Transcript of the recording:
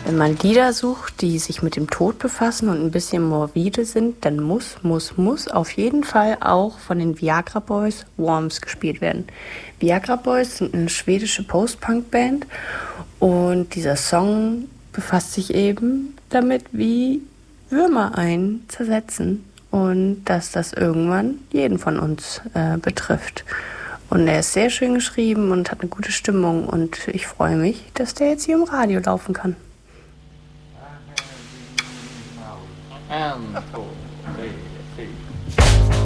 Wenn man Lieder sucht, die sich mit dem Tod befassen und ein bisschen morbide sind, dann muss auf jeden Fall auch von den Viagra Boys Worms gespielt werden. Viagra Boys sind eine schwedische Post-Punk-Band und dieser Song befasst sich eben damit, wie Würmer einen zersetzen und dass das irgendwann jeden von uns betrifft. Und er ist sehr schön geschrieben und hat eine gute Stimmung und ich freue mich, dass der jetzt hier im Radio laufen kann. En, två.